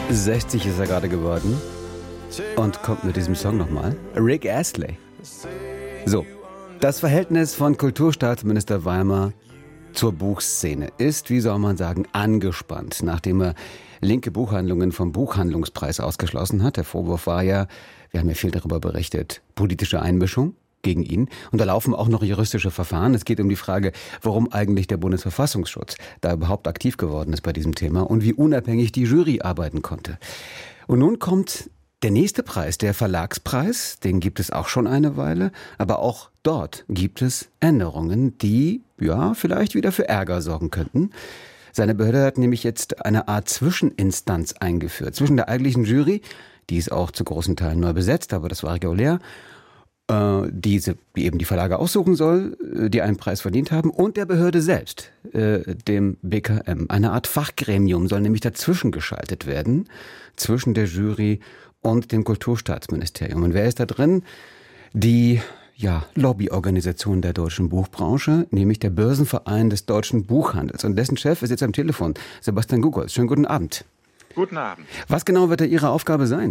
60 ist er gerade geworden und kommt mit diesem Song nochmal. Rick Astley. So, das Verhältnis von Kulturstaatsminister Weimer zur Buchszene ist, wie soll man sagen, angespannt, nachdem er linke Buchhandlungen vom Buchhandlungspreis ausgeschlossen hat. Der Vorwurf war ja, wir haben ja viel darüber berichtet, politische Einmischung gegen ihn. Und da laufen auch noch juristische Verfahren. Es geht um die Frage, warum eigentlich der Bundesverfassungsschutz da überhaupt aktiv geworden ist bei diesem Thema und wie unabhängig die Jury arbeiten konnte. Und nun kommt der nächste Preis, der Verlagspreis. Den gibt es auch schon eine Weile. Aber auch dort gibt es Änderungen, die ja vielleicht wieder für Ärger sorgen könnten. Seine Behörde hat nämlich jetzt eine Art Zwischeninstanz eingeführt. Zwischen der eigentlichen Jury, die ist auch zu großen Teilen neu besetzt, aber das war regulär, die eben die Verlage aussuchen soll, die einen Preis verdient haben, und der Behörde selbst, dem BKM. Eine Art Fachgremium soll nämlich dazwischen geschaltet werden, zwischen der Jury und dem Kulturstaatsministerium. Und wer ist da drin? Die Lobbyorganisation der deutschen Buchbranche, nämlich der Börsenverein des deutschen Buchhandels. Und dessen Chef ist jetzt am Telefon, Sebastian Gugolz. Schönen guten Abend. Guten Abend. Was genau wird da Ihre Aufgabe sein?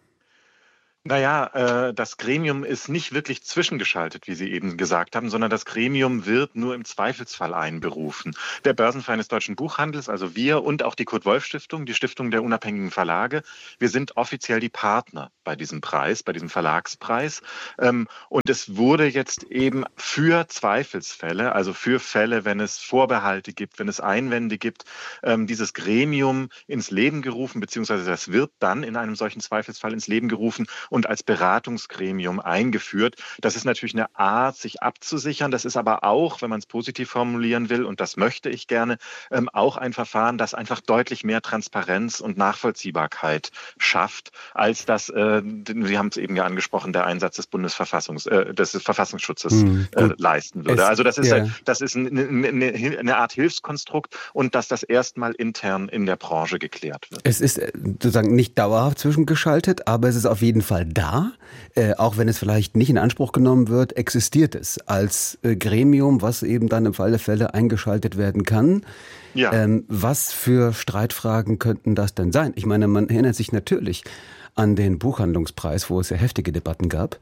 Naja, das Gremium ist nicht wirklich zwischengeschaltet, wie Sie eben gesagt haben, sondern das Gremium wird nur im Zweifelsfall einberufen. Der Börsenverein des deutschen Buchhandels, also wir und auch die Kurt-Wolf-Stiftung, die Stiftung der unabhängigen Verlage, wir sind offiziell die Partner bei diesem Preis, bei diesem Verlagspreis. Und es wurde jetzt eben für Zweifelsfälle, also für Fälle, wenn es Vorbehalte gibt, wenn es Einwände gibt, dieses Gremium ins Leben gerufen, beziehungsweise das wird dann in einem solchen Zweifelsfall ins Leben gerufen und als Beratungsgremium eingeführt. Das ist natürlich eine Art, sich abzusichern. Das ist aber auch, wenn man es positiv formulieren will, und das möchte ich gerne, auch ein Verfahren, das einfach deutlich mehr Transparenz und Nachvollziehbarkeit schafft, als das, Sie haben es eben ja angesprochen, der Einsatz des des Verfassungsschutzes leisten würde. Also das ist eine Art Hilfskonstrukt und dass das erstmal intern in der Branche geklärt wird. Es ist sozusagen nicht dauerhaft zwischengeschaltet, aber es ist auf jeden Fall da, auch wenn es vielleicht nicht in Anspruch genommen wird, existiert es als Gremium, was eben dann im Fall der Fälle eingeschaltet werden kann. Ja. Was für Streitfragen könnten das denn sein? Ich meine, man erinnert sich natürlich an den Buchhandlungspreis, wo es ja heftige Debatten gab.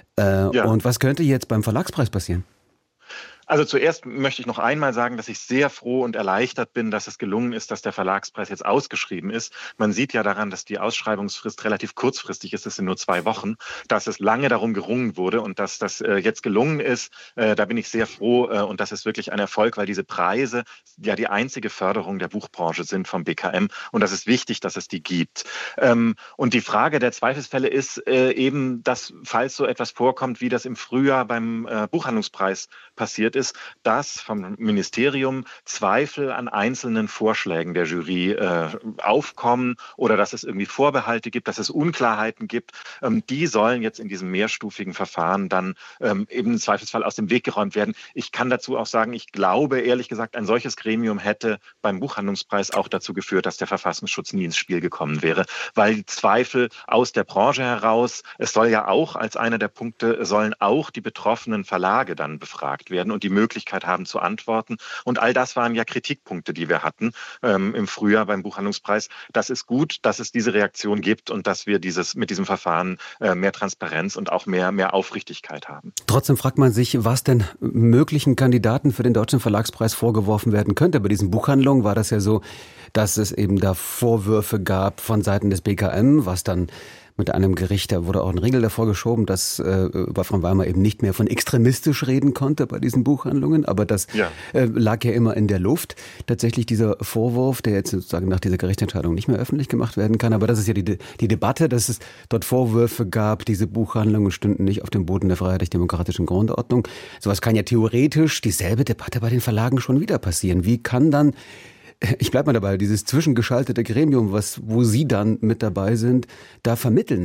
Und was könnte jetzt beim Verlagspreis passieren? Also zuerst möchte ich noch einmal sagen, dass ich sehr froh und erleichtert bin, dass es gelungen ist, dass der Verlagspreis jetzt ausgeschrieben ist. Man sieht ja daran, dass die Ausschreibungsfrist relativ kurzfristig ist. Es sind nur 2 Wochen, dass es lange darum gerungen wurde und dass das jetzt gelungen ist. Da bin ich sehr froh und das ist wirklich ein Erfolg, weil diese Preise ja die einzige Förderung der Buchbranche sind vom BKM und das ist wichtig, dass es die gibt. Und die Frage der Zweifelsfälle ist eben, dass falls so etwas vorkommt, wie das im Frühjahr beim Buchhandlungspreis passiert ist, dass vom Ministerium Zweifel an einzelnen Vorschlägen der Jury aufkommen oder dass es irgendwie Vorbehalte gibt, dass es Unklarheiten gibt. Die sollen jetzt in diesem mehrstufigen Verfahren dann eben im Zweifelsfall aus dem Weg geräumt werden. Ich kann dazu auch sagen, ich glaube ehrlich gesagt, ein solches Gremium hätte beim Buchhandlungspreis auch dazu geführt, dass der Verfassungsschutz nie ins Spiel gekommen wäre, weil die Zweifel aus der Branche heraus, es soll ja auch als einer der Punkte, sollen auch die betroffenen Verlage dann befragt werden und die Möglichkeit haben zu antworten. Und all das waren ja Kritikpunkte, die wir hatten im Frühjahr beim Buchhandlungspreis. Das ist gut, dass es diese Reaktion gibt und dass wir mit diesem Verfahren mehr Transparenz und auch mehr Aufrichtigkeit haben. Trotzdem fragt man sich, was denn möglichen Kandidaten für den Deutschen Verlagspreis vorgeworfen werden könnte. Bei diesen Buchhandlungen war das ja so, dass es eben da Vorwürfe gab von Seiten des BKM, was dann mit einem Gericht, da wurde auch ein Riegel davor geschoben, dass Wolfram Weimer eben nicht mehr von extremistisch reden konnte bei diesen Buchhandlungen. Aber das lag ja immer in der Luft. Tatsächlich dieser Vorwurf, der jetzt sozusagen nach dieser Gerichtsentscheidung nicht mehr öffentlich gemacht werden kann. Aber das ist ja die Debatte, dass es dort Vorwürfe gab, diese Buchhandlungen stünden nicht auf dem Boden der freiheitlich-demokratischen Grundordnung. Sowas kann ja theoretisch dieselbe Debatte bei den Verlagen schon wieder passieren. Wie kann dann, ich bleibe mal dabei, dieses zwischengeschaltete Gremium, wo Sie dann mit dabei sind, da vermitteln?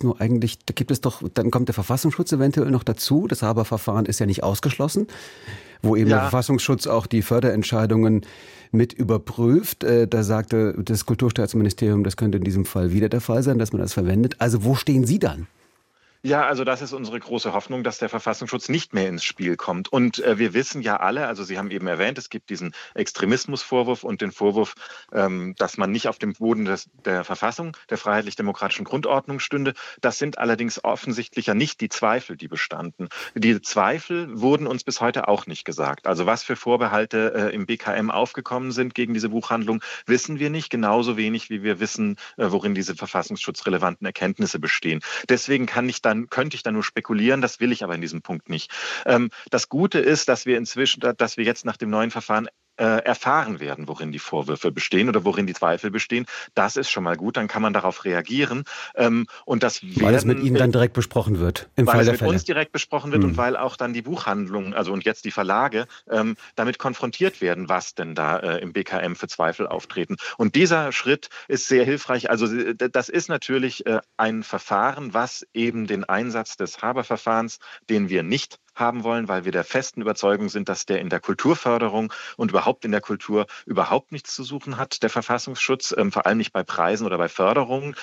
Dann kommt der Verfassungsschutz eventuell noch dazu. Das Haber-Verfahren ist ja nicht ausgeschlossen, wo eben der Verfassungsschutz auch die Förderentscheidungen mit überprüft. Da sagte das Kulturstaatsministerium, das könnte in diesem Fall wieder der Fall sein, dass man das verwendet. Also wo stehen Sie dann? Ja, also das ist unsere große Hoffnung, dass der Verfassungsschutz nicht mehr ins Spiel kommt. Und wir wissen ja alle, also Sie haben eben erwähnt, es gibt diesen Extremismusvorwurf und den Vorwurf, dass man nicht auf dem Boden der Verfassung, der freiheitlich-demokratischen Grundordnung stünde. Das sind allerdings offensichtlich ja nicht die Zweifel, die bestanden. Die Zweifel wurden uns bis heute auch nicht gesagt. Also was für Vorbehalte im BKM aufgekommen sind gegen diese Buchhandlung, wissen wir nicht. Genauso wenig, wie wir wissen, worin diese verfassungsschutzrelevanten Erkenntnisse bestehen. Deswegen könnte ich da nur spekulieren, das will ich aber in diesem Punkt nicht. Das Gute ist, dass wir jetzt nach dem neuen Verfahren erfahren werden, worin die Vorwürfe bestehen oder worin die Zweifel bestehen. Das ist schon mal gut, dann kann man darauf reagieren. Und weil es mit Ihnen dann direkt besprochen wird, im Fall der Fälle. Weil es mit uns direkt besprochen wird und weil auch dann die Buchhandlungen, also und jetzt die Verlage, damit konfrontiert werden, was denn da im BKM für Zweifel auftreten. Und dieser Schritt ist sehr hilfreich. Also das ist natürlich ein Verfahren, was eben den Einsatz des Haber-Verfahrens, den wir nicht haben wollen, weil wir der festen Überzeugung sind, dass der in der Kulturförderung und überhaupt in der Kultur überhaupt nichts zu suchen hat, der Verfassungsschutz, vor allem nicht bei Preisen oder bei Förderungen.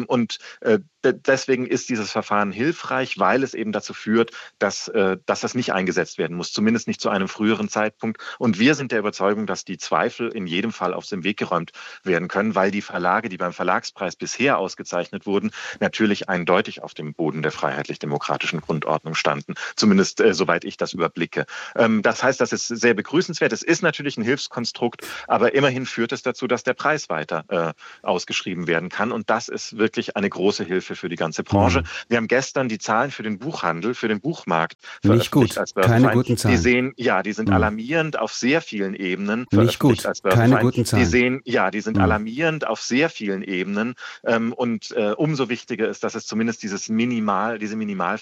Deswegen ist dieses Verfahren hilfreich, weil es eben dazu führt, dass das nicht eingesetzt werden muss, zumindest nicht zu einem früheren Zeitpunkt. Und wir sind der Überzeugung, dass die Zweifel in jedem Fall aus dem Weg geräumt werden können, weil die Verlage, die beim Verlagspreis bisher ausgezeichnet wurden, natürlich eindeutig auf dem Boden der freiheitlich-demokratischen Grundordnung standen. Zumindest soweit ich das überblicke. Das heißt, das ist sehr begrüßenswert. Es ist natürlich ein Hilfskonstrukt, aber immerhin führt es dazu, dass der Preis weiter ausgeschrieben werden kann. Und das ist wirklich eine große Hilfe für die ganze Branche. Wir haben gestern die Zahlen für den Buchhandel, für den Buchmarkt nicht gut, keine guten Zahlen. Die sind alarmierend auf sehr vielen Ebenen. Nicht gut, keine guten Zahlen. Die sind alarmierend auf sehr vielen Ebenen. Und umso wichtiger ist, dass es zumindest diese Minimalforderung